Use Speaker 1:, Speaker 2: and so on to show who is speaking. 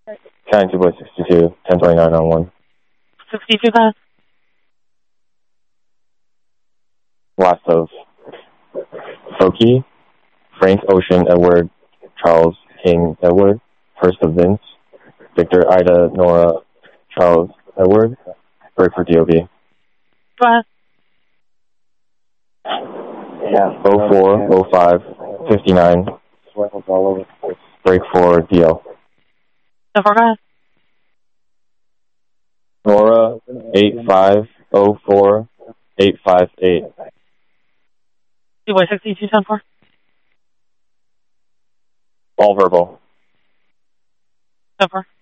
Speaker 1: County 2 boy 62, 1029 on 1.
Speaker 2: 62 pass.
Speaker 1: Last of Foki, Frank Ocean Edward, Charles King Edward, first of Vince, Victor Ida Nora Charles Edward, break for DOB.
Speaker 2: Pass.
Speaker 1: Yeah. 04, 05, 59, break for DL.
Speaker 2: 4 pass.
Speaker 1: Nora 8504 858.
Speaker 2: 2 boy 62, 10-4.
Speaker 1: All verbal.
Speaker 2: 10-4.